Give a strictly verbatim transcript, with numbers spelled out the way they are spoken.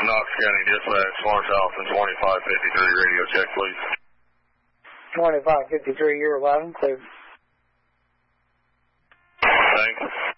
Knox County Dispatch, Lawrence Allison, twenty-five fifty-three, radio check, please. twenty-five fifty-three, you're eleven, clear. Thanks.